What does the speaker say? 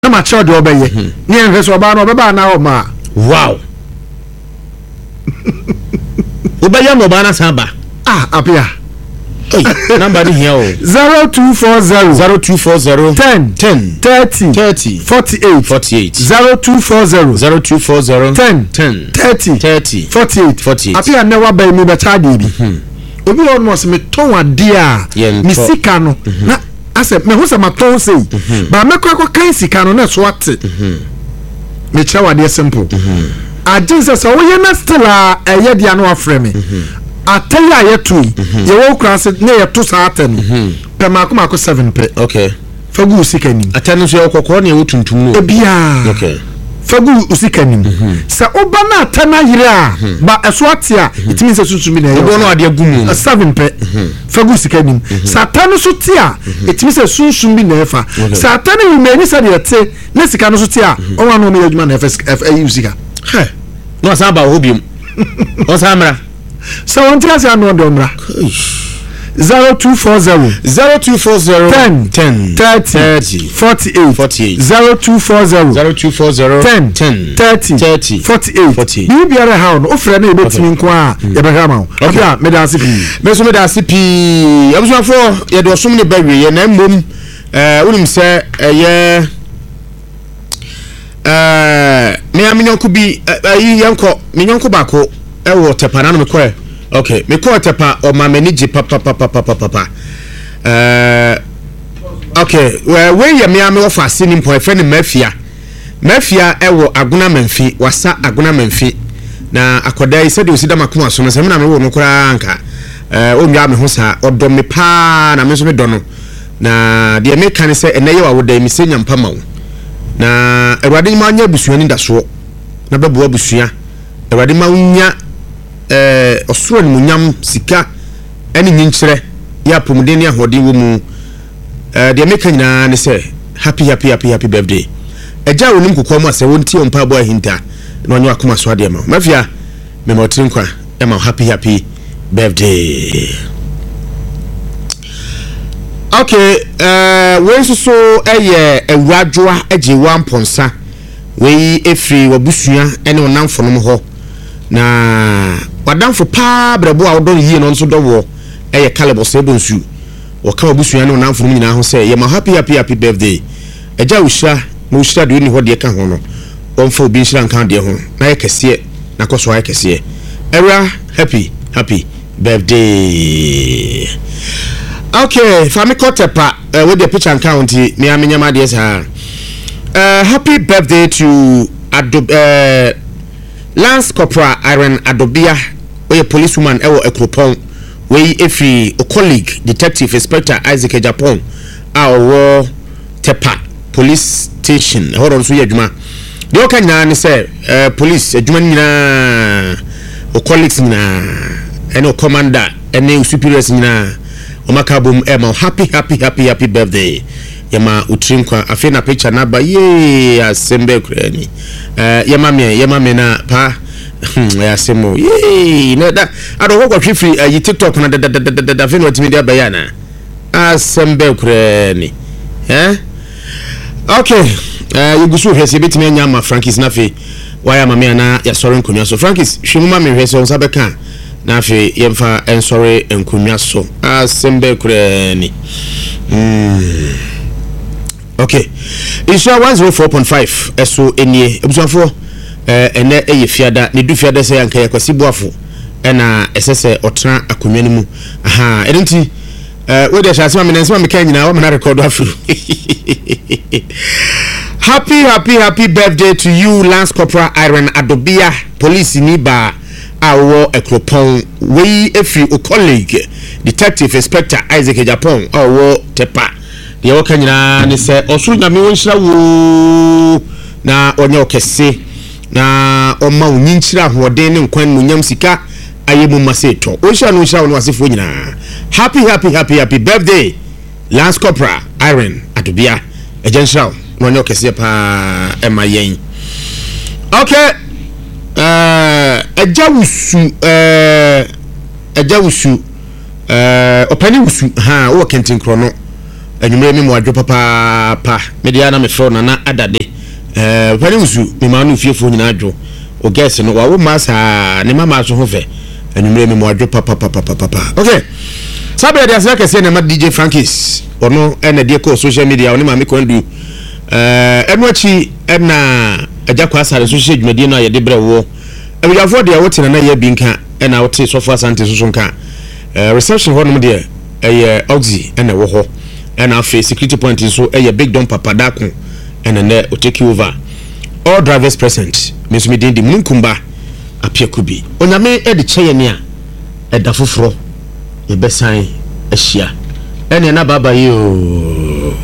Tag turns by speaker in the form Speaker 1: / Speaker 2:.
Speaker 1: na ma che de obeye ni enhwe so ba na obeba na o ma
Speaker 2: wow obaya mo ba na san ba
Speaker 1: apia
Speaker 2: number ni here o
Speaker 1: 0240
Speaker 2: 10
Speaker 1: 30 48 0240 10 30 48 apia na wa ba mi be cha de bi obi won mo se me ton ade a mi sika no na ase me ho se ma ton sei ba me kwa kan sika no na so ate me cha wade simple agin se wo ye na still a eye dia no afre me ataya ye tu ye wo kra se na ye to sa ate no pe ma ko 7 pe
Speaker 2: okay
Speaker 1: fagu sika ni
Speaker 2: atanu so ye kokoro na ye wo tuntum no
Speaker 1: ebia okay fagu usika nim sa oba na atana yire a ba eso ate a it means susumi na
Speaker 2: obo no ade agumu
Speaker 1: 7 pe fagu usika nim sa atanu so te a it means susumi na efa sa atanu yimeni sa de te na sika no so te a onwa no me adwuma na efa usika
Speaker 2: no sa ba hobium o sa mra
Speaker 1: so won tia sa no do mra 0240
Speaker 2: 10 30 48
Speaker 1: 0240 10 30 48 ni biara ha no ofre na ebetimi nko a ye be hama abia me da sipi
Speaker 2: abusafo ye do som ne bawe ye na mmom unim se ye me aminyonko bi yanko minyanko bako ewo tepana no me ko okay me ko tepa o ma manage papa okay we ye me ame ofa sini mpo efe ne mafia ewo aguna manfi wasa aguna manfi na akoda ise de osida makoma so no se me na me wo no kura anka o nwa me ho sa odo me pa na me so me do no na de me kan se eneye wa woda mi se nyampa ma wo na Ewurade ma nya busuani da so na bebo abusua Ewurade ma nya osoro ni munyam sika eni nyinkyere ya pomuden ni ahode wo mu de meka nyina ne se happy birthday eja wonim kokom ase wonti ompa bo ahinta na onyo akoma so ade ma mafia me motrin kwa e ma happy birthday okay we so eye Ewuradwoa eje wamponsa we efri wabusua ene onamfo no ho na wadamfo pa brebo a wodon yie no nso dowo eye Caleb Osebonsu waka wabusua ne onamfo no nyina ho se ye ma happy birthday eja ushira mo ushira de ni ho de ka ho no onfo obi nshira nkan de ho na ye kese na koso ye kese era happy birthday okay fami kotepa with the picture account me amenyama de sa happy birthday to Lance Corporal Iron Adobia, a policewoman ewo ekropon, we every colleague detective inspector Isaac Japan, our Tepa police station. Hold on, so yeah, Juma. The okanya say police Juma na colleagues na and commander and superiors na omakabum ema happy birthday. Yama utrinkwa afena picture na ba ye asembe kurani yama me na pa ya semo ye na da ado ko hwefri yi TikTok na da afena watimi dia bayana asembe kurani okay yugusu hwese betimi anya ma Frankis na fe waya ma me na ya sorry nkonwa so Frankis hwemuma me hwese on sabeka na fe yemfa ensorry nkonwa so asembe kurani okay Isha 104.5 eso enie ebusafo ene eye fiada ne du fiada se yanka yakwasi boafo ena esese otra akonwa mu aha edenti we dey shasema me nsema me kan nyina wa me na record afu happy birthday to you Lance Corporal Iron Adobia police ni ba awo ekropon we efi o colleague detective inspector Isaac Japan awo Tepa ye woka nyina ne se osuru nyame wonhyira wo na onye okese na oma wonyinkyira hoden ne nkwan munyam sika ayemu maseto onhyira no onhyira no asefo nyina happy birthday Lance Corporal Iron Adobia ejenhyira no onye okese pa emayen okay ejawusu opani wusu ha wo kentin krono anwumre mi mo adwo papa media na me fro na adade very usu me ma no fiefo nyina adwo o guess no wa wo masa ne mama so ho fe anwumre mi mo adwo papa okay sabe dia se kese na ma DJ Frankies ono na de ko social media oni ma me kwandu eno achi na ajakwa asare social dwumadi no ayede brewo abiafo de wote na ye binka na wote sofo asante so nka reception ho no de oxy na wo ho na afi security point so big don papa dakun and then o take you over all drivers present means me din di munkumba apia kubi onyame de cheye ne a da foforo ye besan ahia ene na baba yi o